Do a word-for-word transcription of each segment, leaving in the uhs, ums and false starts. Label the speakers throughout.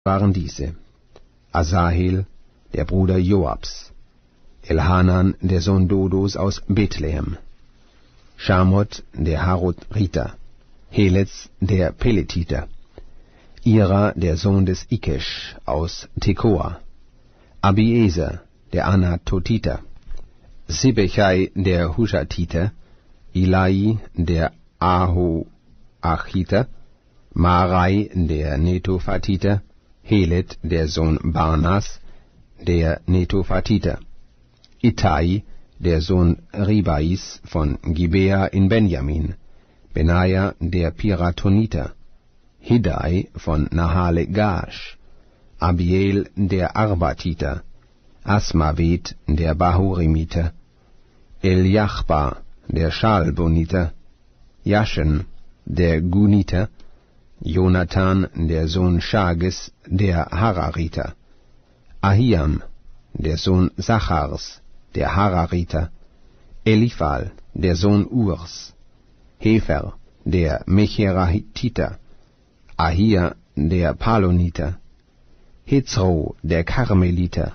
Speaker 1: waren diese: Asahel, der Bruder Joabs, Elhanan, der Sohn Dodos aus Bethlehem, Schamot, der Haroriter, Heletz, der Peletiter, Ira, der Sohn des Ikesch aus Tekoa, Abieser, der Anatotiter, Sibechai, der Hushatiter, Ilai, der Ahoachiter, Marai, der Netophatiter, Helet, der Sohn Barnas, der Netophatiter, Ittai, der Sohn Ribais von Gibea in Benjamin, Benaja, der Piratoniter, Hiddai von Nahale Gash, Abiel, der Arbatiter, Asmavet, der Bahurimiter, Eliachba, der Schalboniter, Jaschen, der Guniter, Jonathan, der Sohn Shages, der Harariter, Ahiam, der Sohn Sachars, der Harariter, Eliphal, der Sohn Urs, Hefer, der Mecherahititer, Ahia, der Paloniter, Hezro, der Karmeliter,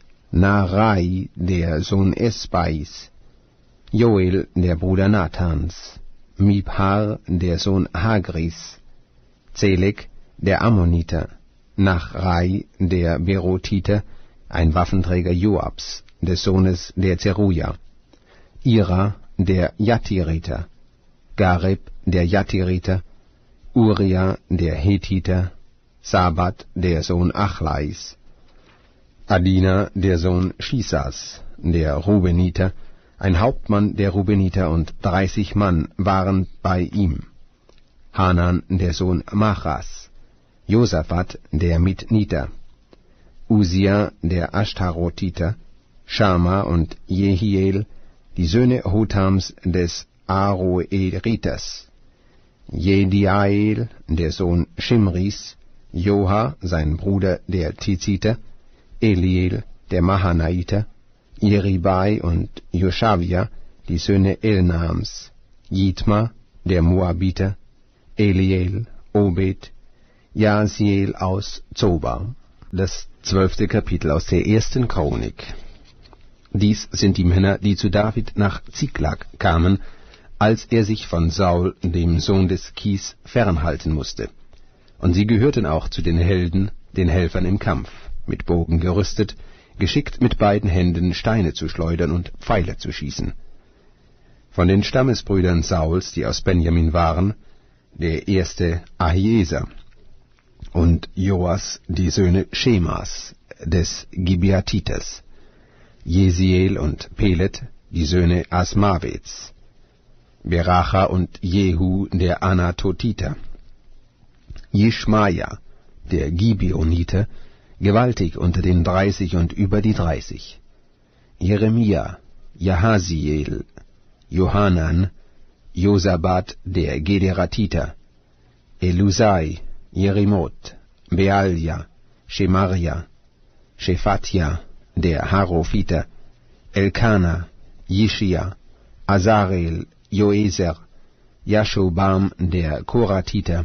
Speaker 1: Narai, der Sohn Esbais, Joel, der Bruder Nathans, Mibhar, der Sohn Hagris, Zelek, der Ammoniter, Nachrai, der Berotiter, ein Waffenträger Joabs, des Sohnes der Zeruja, Ira, der Jatiriter, Gareb, der Jatiriter, Uria, der Hethiter, Sabat, der Sohn Achlais, Adina, der Sohn Shisas, der Rubeniter, ein Hauptmann der Rubeniter, und dreißig Mann waren bei ihm. Hanan, der Sohn Machas, Josaphat, der Mitniter, Usia, der Ashtarotiter, Schama und Jehiel, die Söhne Hotams des Aroeriters, Jediael, der Sohn Shimris, Joha, sein Bruder der Tiziter, Eliel, der Mahanaiter, Jeribai und Joshavia, die Söhne Elnams, Jitma, der Moabiter, Eliel, Obed, Jasiel aus Zoba. Das zwölfte Kapitel aus der ersten Chronik. Dies sind die Männer, die zu David nach Ziklag kamen, als er sich von Saul, dem Sohn des Kis, fernhalten musste. Und sie gehörten auch zu den Helden, den Helfern im Kampf, mit Bogen gerüstet, geschickt mit beiden Händen Steine zu schleudern und Pfeile zu schießen. Von den Stammesbrüdern Sauls, die aus Benjamin waren, der erste Ahieser, und Joas, die Söhne Schemas, des Gibeatiters, Jesiel und Pelet, die Söhne Asmavets, Beracha und Jehu, der Anatotiter, Jischmaja, der Gibeoniter, gewaltig unter den dreißig und über die dreißig, Jeremia, Jahasiel, Johanan, Josabat, der Gederatiter, Elusai, Jerimoth, Bealja, Schemaria, Shephatja, der Harophiter, Elkana, Jishia, Azarel, Joeser, Jashobam, der Koratiter,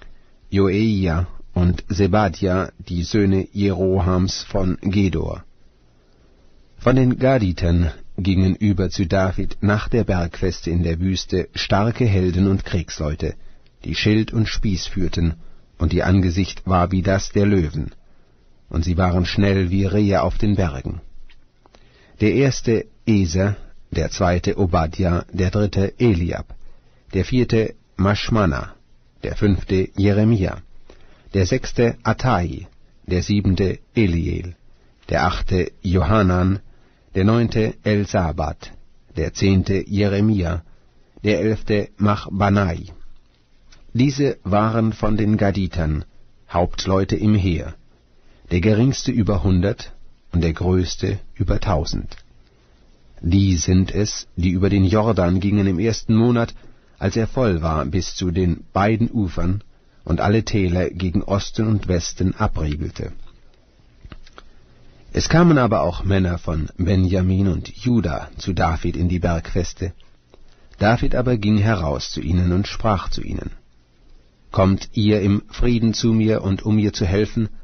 Speaker 1: Joeia und Sebadja, die Söhne Jerohams von Gedor. Von den Gaditern gingen über zu David nach der Bergfeste in der Wüste starke Helden und Kriegsleute, die Schild und Spieß führten, und ihr Angesicht war wie das der Löwen, und sie waren schnell wie Rehe auf den Bergen. Der erste Eser, der zweite Obadja, der dritte Eliab, der vierte Maschmanna, der fünfte Jeremia, der sechste Attai, der siebente Eliel, der achte Johanan, der neunte Elsabat, der zehnte Jeremia, der elfte Machbanai. Diese waren von den Gaditern, Hauptleute im Heer, der geringste über hundert und der größte über tausend. Die sind es, die über den Jordan gingen im ersten Monat, als er voll war, bis zu den beiden Ufern und alle Täler gegen Osten und Westen abriegelte. Es kamen aber auch Männer von Benjamin und Juda zu David in die Bergfeste. David aber ging heraus zu ihnen und sprach zu ihnen: Kommt ihr im Frieden zu mir, und um mir zu helfen,